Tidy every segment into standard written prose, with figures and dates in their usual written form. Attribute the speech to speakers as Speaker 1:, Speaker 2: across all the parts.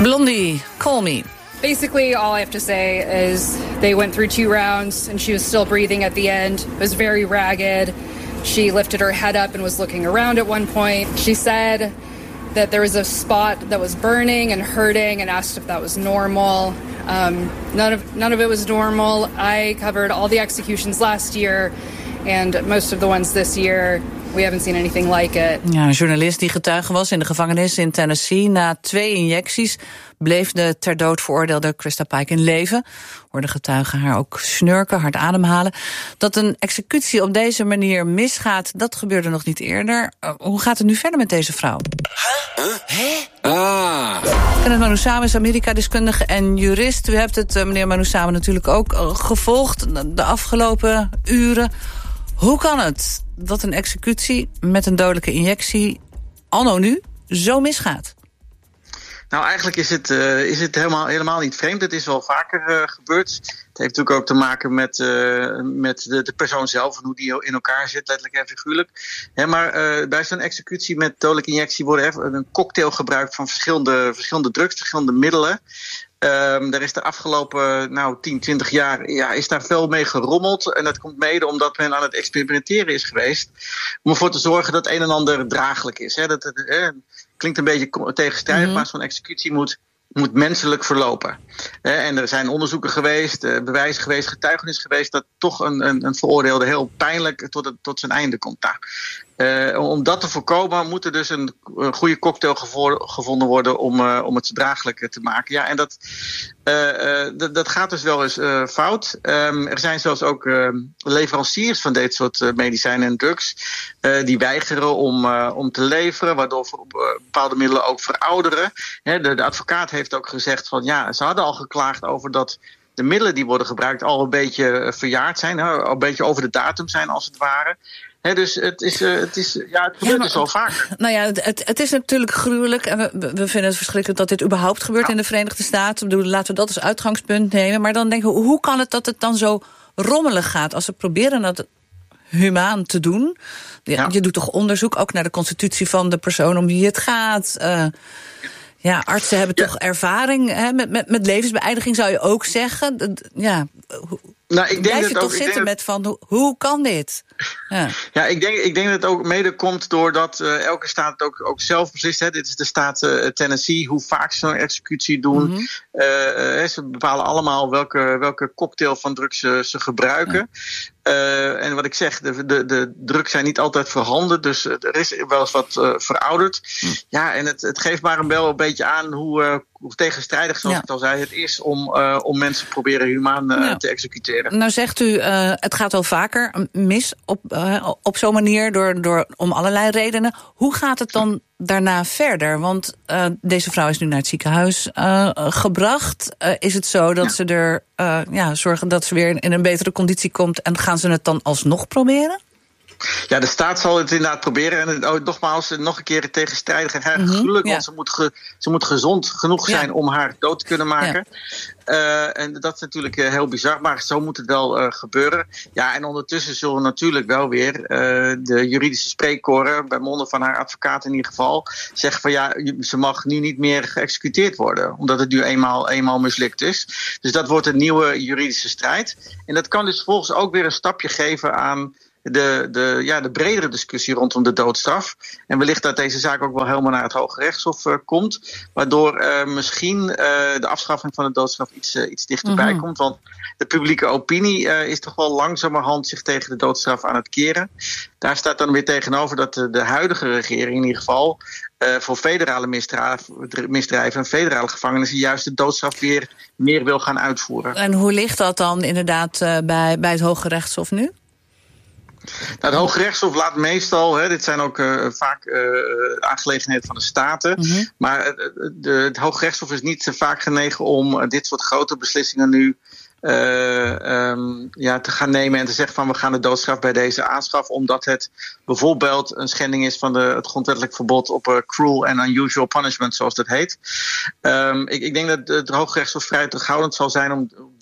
Speaker 1: Blondie, call me.
Speaker 2: Basically, all I have to say is they went through 2 rounds and she was still breathing at the end. It was very ragged. She lifted her head up and was looking around at one point. She said that there was a spot that was burning and hurting and asked if that was normal. None of it was normal. I covered all the executions last year and most of the ones this year. We haven't seen anything like it.
Speaker 1: Ja, een journalist die getuige was in de gevangenis in Tennessee. Na 2 injecties bleef de ter dood veroordeelde Krista Pike in leven. Hoorde getuigen haar ook snurken, hard ademhalen. Dat een executie op deze manier misgaat, dat gebeurde nog niet eerder. Hoe gaat het nu verder met deze vrouw? Kenneth Manoussama is Amerika-deskundige en jurist. U hebt het, meneer Manoussama, natuurlijk ook gevolgd de afgelopen uren. Hoe kan het dat een executie met een dodelijke injectie anno nu zo misgaat?
Speaker 3: Nou, eigenlijk is het helemaal niet vreemd. Het is wel vaker gebeurd. Het heeft natuurlijk ook te maken met de persoon zelf en hoe die in elkaar zit, letterlijk en figuurlijk. Maar bij zo'n executie met dodelijke injectie wordt een cocktail gebruikt van verschillende drugs, verschillende middelen. Daar is de afgelopen 10, 20 jaar is daar veel mee gerommeld. En dat komt mede omdat men aan het experimenteren is geweest om ervoor te zorgen dat een en ander draaglijk is. Dat klinkt een beetje tegenstrijdig, maar zo'n executie moet menselijk verlopen. En er zijn onderzoeken geweest, bewijzen geweest, getuigenis geweest dat toch een veroordeelde heel pijnlijk tot zijn einde komt. Om dat te voorkomen moet er dus een goede cocktail gevonden worden om het draaglijk te maken. Ja, en dat gaat dus wel eens fout. Er zijn zelfs ook leveranciers van dit soort medicijnen en drugs die weigeren om te leveren, waardoor bepaalde middelen ook verouderen. De advocaat heeft ook gezegd van ze hadden al geklaagd over dat de middelen die worden gebruikt al een beetje verjaard zijn, al een beetje over de datum zijn als het ware. Dus het gebeurt dus al vaker.
Speaker 1: Nou ja, het is natuurlijk gruwelijk. En we vinden het verschrikkelijk dat dit überhaupt gebeurt in de Verenigde Staten. Ik bedoel, laten we dat als uitgangspunt nemen. Maar dan denken we, hoe kan het dat het dan zo rommelig gaat? Als we proberen dat humaan te doen. Je doet toch onderzoek ook naar de constitutie van de persoon om wie het gaat. Artsen hebben toch ervaring met levensbeëindiging, zou je ook zeggen. Ik denk dat ook hoe kan dit?
Speaker 3: Ik denk dat het ook mede komt doordat elke staat het ook zelf beslist. Dit is de staat Tennessee, hoe vaak ze zo'n executie doen. Mm-hmm. Ze bepalen allemaal welke cocktail van drugs ze gebruiken. En wat ik zeg, de drugs zijn niet altijd voorhanden, dus er is wel eens wat verouderd. En het geeft maar wel een beetje aan hoe tegenstrijdig, zoals ik al zei, het is om mensen proberen humaan te executeren. Nou
Speaker 1: zegt u, het gaat wel vaker mis op zo'n manier om allerlei redenen. Hoe gaat het dan daarna verder? Want deze vrouw is nu naar het ziekenhuis gebracht. Is het zo dat ze er zorgen dat ze weer in een betere conditie komt en gaan ze het dan alsnog proberen?
Speaker 3: Ja, de staat zal het inderdaad proberen. En nogmaals, nog een keer het tegenstrijdige. Gelukkig, want ze moet gezond genoeg zijn om haar dood te kunnen maken. En dat is natuurlijk heel bizar, maar zo moet het wel gebeuren. Ja, en ondertussen zullen we natuurlijk wel weer de juridische spreekkoren, bij monden van haar advocaat in ieder geval, zeggen van ze mag nu niet meer geëxecuteerd worden, omdat het nu eenmaal mislukt is. Dus dat wordt een nieuwe juridische strijd. En dat kan dus volgens ook weer een stapje geven aan de bredere discussie rondom de doodstraf. En wellicht dat deze zaak ook wel helemaal naar het Hoge Rechtshof komt. Waardoor misschien de afschaffing van de doodstraf iets dichterbij komt. Want de publieke opinie is toch wel langzamerhand zich tegen de doodstraf aan het keren. Daar staat dan weer tegenover dat de huidige regering in ieder geval voor federale misdrijven en federale gevangenissen juist de doodstraf weer meer wil gaan uitvoeren. En
Speaker 1: hoe ligt dat dan inderdaad bij het Hoge Rechtshof nu?
Speaker 3: Het Hoge Rechtshof laat meestal, dit zijn ook vaak aangelegenheden van de staten, maar het Hoge Rechtshof is niet vaak genegen om dit soort grote beslissingen nu te gaan nemen en te zeggen van we gaan de doodstraf bij deze aanschaffen, omdat het bijvoorbeeld een schending is van het grondwettelijk verbod op cruel and unusual punishment, zoals dat heet. Ik denk dat het Hoge Rechtshof vrij terughoudend zal zijn om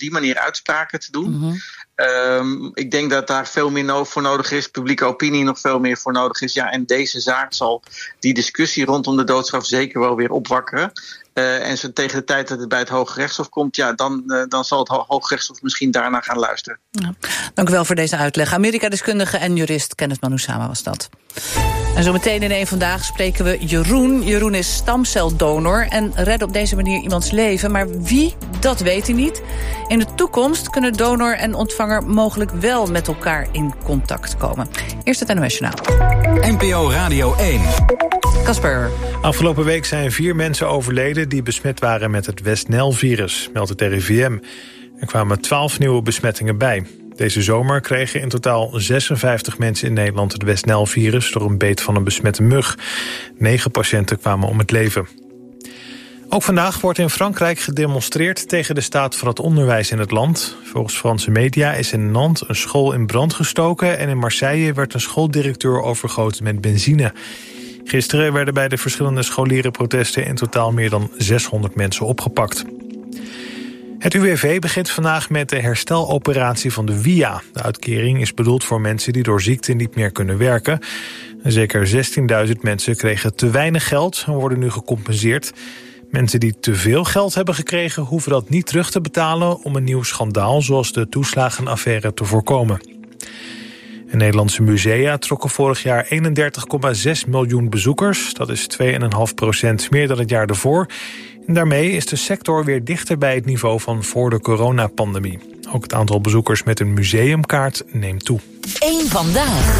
Speaker 3: die manier uitspraken te doen. Ik denk dat daar veel meer voor nodig is. Publieke opinie nog veel meer voor nodig is. Ja, en deze zaak zal die discussie rondom de doodstraf zeker wel weer opwakkeren. En zo tegen de tijd dat het bij het Hoge Rechtshof komt, ja, dan zal het Hoge Rechtshof misschien daarna gaan luisteren. Ja,
Speaker 1: dank u wel voor deze uitleg. Amerika-deskundige en jurist Kenneth Manoussama was dat. En zo meteen in Eén Vandaag spreken we Jeroen. Jeroen is stamceldonor en redt op deze manier iemands leven. Maar wie, dat weet hij niet. In de toekomst kunnen donor en ontvanger mogelijk wel met elkaar in contact komen. Eerst het NOS Journaal.
Speaker 4: NPO Radio 1.
Speaker 1: Casper.
Speaker 5: Afgelopen week zijn 4 mensen overleden die besmet waren met het West-Nijl-virus, meldt het RIVM. Er kwamen 12 nieuwe besmettingen bij. Deze zomer kregen in totaal 56 mensen in Nederland het West-Nijl-virus door een beet van een besmette mug. 9 patiënten kwamen om het leven. Ook vandaag wordt in Frankrijk gedemonstreerd tegen de staat van het onderwijs in het land. Volgens Franse media is in Nantes een school in brand gestoken en in Marseille werd een schooldirecteur overgoten met benzine. Gisteren werden bij de verschillende scholierenprotesten in totaal meer dan 600 mensen opgepakt. Het UWV begint vandaag met de hersteloperatie van de WIA. De uitkering is bedoeld voor mensen die door ziekte niet meer kunnen werken. Zeker 16.000 mensen kregen te weinig geld en worden nu gecompenseerd. Mensen die te veel geld hebben gekregen hoeven dat niet terug te betalen om een nieuw schandaal zoals de toeslagenaffaire te voorkomen. De Nederlandse musea trokken vorig jaar 31,6 miljoen bezoekers. Dat is 2,5% meer dan het jaar ervoor. En daarmee is de sector weer dichter bij het niveau van voor de coronapandemie. Ook het aantal bezoekers met een museumkaart neemt toe.
Speaker 4: Eén Vandaag.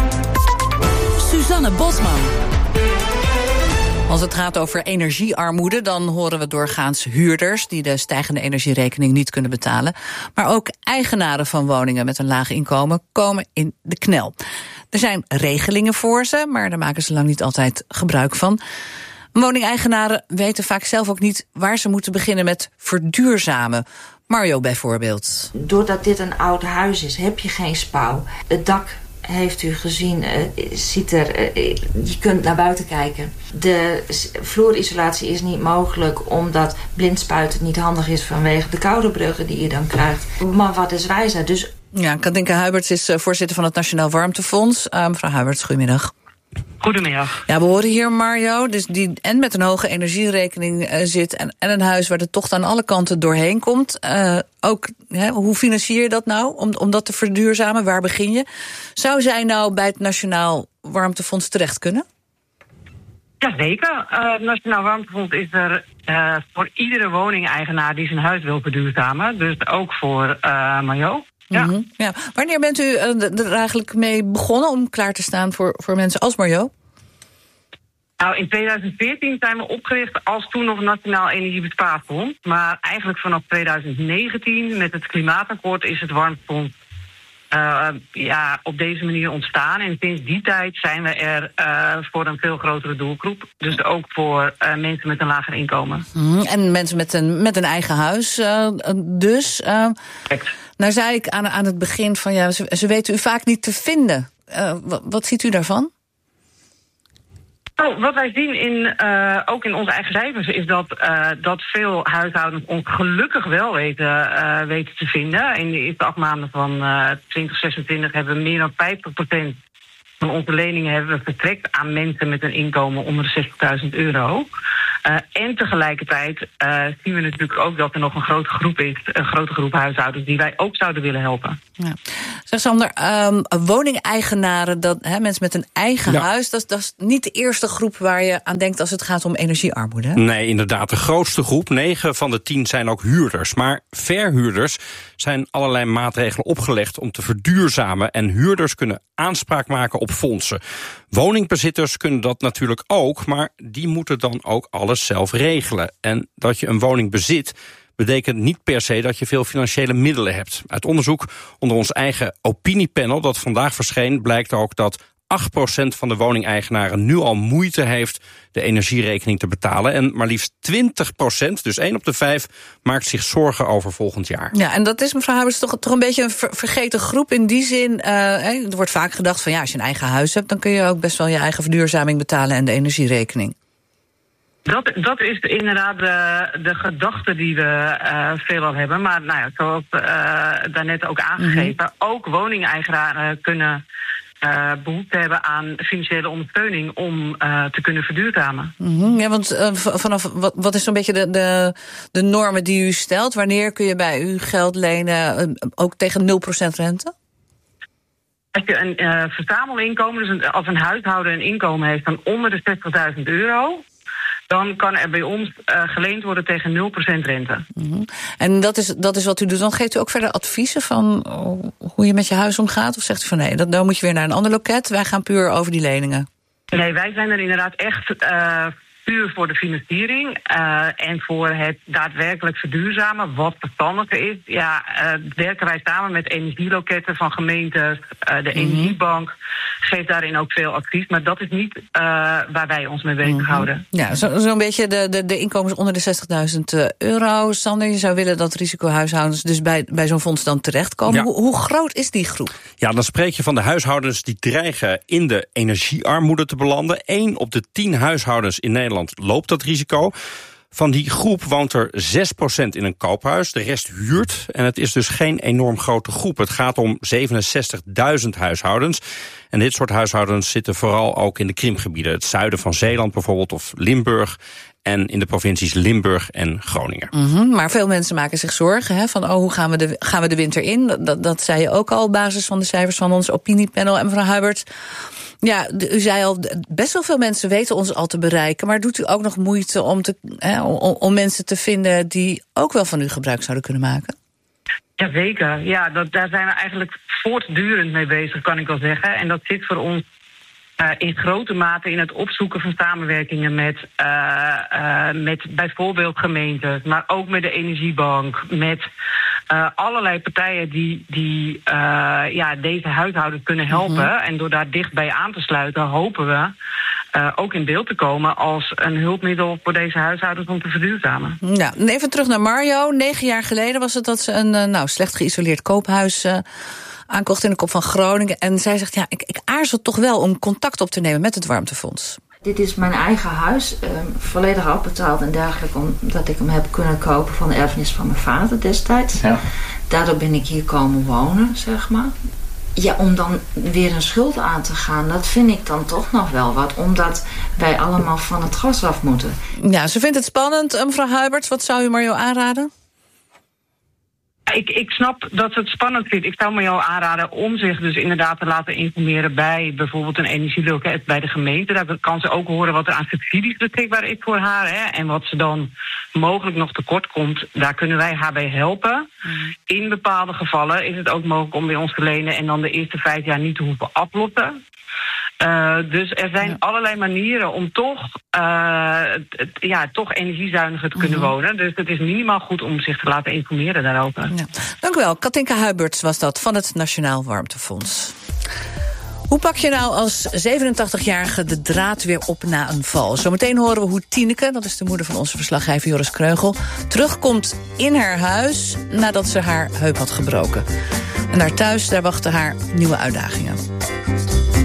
Speaker 4: Suzanne Bosman.
Speaker 1: Als het gaat over energiearmoede, dan horen we doorgaans huurders die de stijgende energierekening niet kunnen betalen. Maar ook eigenaren van woningen met een laag inkomen komen in de knel. Er zijn regelingen voor ze, maar daar maken ze lang niet altijd gebruik van. Woningeigenaren weten vaak zelf ook niet waar ze moeten beginnen met verduurzamen. Mario bijvoorbeeld.
Speaker 6: Doordat dit een oud huis is, heb je geen spouw. Het dak, heeft u gezien, je kunt naar buiten kijken. De vloerisolatie is niet mogelijk omdat blindspuiten niet handig is vanwege de koude bruggen die je dan krijgt. Maar wat is wijzer? Dus...
Speaker 1: Ja, Katinka Huiberts is voorzitter van het Nationaal Warmtefonds. Mevrouw Huiberts, goedemiddag.
Speaker 7: Goedemiddag.
Speaker 1: Ja, we horen hier Mario, dus die en met een hoge energierekening zit en een huis waar de tocht aan alle kanten doorheen komt. Hoe financier je dat nou om dat te verduurzamen? Waar begin je? Zou zij nou bij het Nationaal Warmtefonds terecht kunnen?
Speaker 7: Jazeker. Het Nationaal Warmtefonds is er voor iedere woningeigenaar die zijn huis wil verduurzamen. Dus ook voor Mario. Ja.
Speaker 1: Mm-hmm. Ja. Wanneer bent u er eigenlijk mee begonnen om klaar te staan voor mensen als Mario?
Speaker 7: Nou, in 2014 zijn we opgericht als toen nog Nationaal Energiebespaarfonds. Maar eigenlijk vanaf 2019 met het Klimaatakkoord is het Warmtefonds op deze manier ontstaan. En sinds die tijd zijn we er voor een veel grotere doelgroep. Dus ook voor mensen met een lager inkomen.
Speaker 1: En mensen met een eigen huis dus. Nou zei ik aan het begin van ja, ze weten u vaak niet te vinden. Wat ziet u daarvan?
Speaker 7: Nou, wat wij zien ook in onze eigen cijfers is dat veel huishoudens ons gelukkig wel weten te vinden. In de eerste 8 maanden van 2026 hebben we meer dan 50% van onze leningen hebben we verstrekt aan mensen met een inkomen onder de €60.000. En tegelijkertijd zien we natuurlijk ook dat er nog een grote groep is, een grote groep huishoudens die wij ook zouden willen helpen.
Speaker 1: Ja. Zeg Sander, woningeigenaren, mensen met een eigen huis, dat is niet de eerste groep waar je aan denkt als het gaat om energiearmoede. Hè?
Speaker 8: Nee, inderdaad, de grootste groep. 9 van de 10 zijn ook huurders. Maar verhuurders zijn allerlei maatregelen opgelegd om te verduurzamen. En huurders kunnen aanspraak maken op fondsen. Woningbezitters kunnen dat natuurlijk ook, maar die moeten dan ook alles zelf regelen. En dat je een woning bezit betekent niet per se dat je veel financiële middelen hebt. Uit onderzoek onder ons eigen opiniepanel dat vandaag verscheen blijkt ook dat 8% van de woningeigenaren nu al moeite heeft de energierekening te betalen. En maar liefst 20%, dus 1 op de 5, maakt zich zorgen over volgend jaar.
Speaker 1: Ja, en dat is, mevrouw Huiberts, toch een beetje een vergeten groep in die zin. Er wordt vaak gedacht van ja, als je een eigen huis hebt, dan kun je ook best wel je eigen verduurzaming betalen en de energierekening.
Speaker 7: Dat is inderdaad de gedachte die we veelal hebben. Maar nou ja, zoals daarnet ook aangegeven, ook woningeigenaren kunnen behoefte hebben aan financiële ondersteuning om te kunnen verduurzamen.
Speaker 1: Mm-hmm. Ja, want vanaf wat is zo'n beetje de normen die u stelt? Wanneer kun je bij u geld lenen ook tegen 0% rente?
Speaker 7: Als je een verzamelinkomen, dus als een huishouden een inkomen heeft van onder de €60.000... dan kan er bij ons geleend worden tegen 0% rente.
Speaker 1: Mm-hmm. En dat is wat u doet. Dan geeft u ook verder adviezen van hoe je met je huis omgaat? Of zegt u van nee, dan moet je weer naar een ander loket. Wij gaan puur over die leningen. Nee,
Speaker 7: wij zijn er inderdaad echt puur voor de financiering en voor het daadwerkelijk verduurzamen, wat verstandiger is. Ja, werken wij samen met energieloketten van gemeentes, de Energiebank geeft daarin ook veel advies, maar dat is niet waar wij ons mee bezighouden. Ja, zo'n beetje de inkomens onder de €60.000. Sander, je zou willen dat risicohuishoudens dus bij zo'n fonds dan terechtkomen. Ja. Hoe groot is die groep?
Speaker 8: Ja, dan spreek je van de huishoudens die dreigen in de energiearmoede te belanden. 1 op de 10 huishoudens in Nederland loopt dat risico. Van die groep woont er 6% in een koophuis, de rest huurt. En het is dus geen enorm grote groep. Het gaat om 67.000 huishoudens. En dit soort huishoudens zitten vooral ook in de krimpgebieden. Het zuiden van Zeeland bijvoorbeeld, of Limburg. En in de provincies Limburg en Groningen. Mm-hmm,
Speaker 1: maar veel mensen maken zich zorgen van hoe gaan we de winter in? Dat zei je ook al op basis van de cijfers van ons opiniepanel. En mevrouw Huibert, ja, u zei al, best wel veel mensen weten ons al te bereiken. Maar doet u ook nog moeite om mensen te vinden die ook wel van u gebruik zouden kunnen maken?
Speaker 7: Jazeker, ja, daar zijn we eigenlijk voortdurend mee bezig, kan ik wel zeggen. En dat zit voor ons in grote mate in het opzoeken van samenwerkingen met bijvoorbeeld gemeentes, maar ook met de Energiebank, met allerlei partijen die deze huishoudens kunnen helpen. Mm-hmm. En door daar dichtbij aan te sluiten, hopen we ook in beeld te komen als een hulpmiddel voor deze huishoudens om te verduurzamen. Ja,
Speaker 1: even terug naar Mario. 9 jaar geleden was het dat ze een slecht geïsoleerd koophuis aankocht in de kop van Groningen. En zij zegt, ja, ik aarzel toch wel om contact op te nemen met het Warmtefonds.
Speaker 6: Dit is mijn eigen huis, volledig afbetaald en dergelijke, omdat ik hem heb kunnen kopen van de erfenis van mijn vader destijds. Ja. Daardoor ben ik hier komen wonen, zeg maar. Ja, om dan weer een schuld aan te gaan, dat vind ik dan toch nog wel wat, omdat wij allemaal van het gas af moeten.
Speaker 1: Ja, ze vindt het spannend. Mevrouw Huibert, wat zou u Mario aanraden?
Speaker 7: Ik snap dat ze het spannend vindt. Ik zou me jou aanraden om zich dus inderdaad te laten informeren bij bijvoorbeeld een energieloket bij de gemeente. Daar kan ze ook horen wat er aan subsidies beschikbaar is voor haar. Hè, en wat ze dan mogelijk nog tekort komt, daar kunnen wij haar bij helpen. Mm. In bepaalde gevallen is het ook mogelijk om bij ons te lenen en dan de eerste 5 jaar niet te hoeven aflossen. Dus er zijn allerlei manieren om toch energiezuiniger te kunnen wonen. Dus het is minimaal goed om zich te laten informeren daarover. Ja.
Speaker 1: Dank u wel. Katinka Huiberts was dat van het Nationaal Warmtefonds. Hoe pak je nou als 87-jarige de draad weer op na een val? Zometeen horen we hoe Tineke, dat is de moeder van onze verslaggever Joris Kreugel, terugkomt in haar huis nadat ze haar heup had gebroken. En daar thuis, daar wachten haar nieuwe uitdagingen.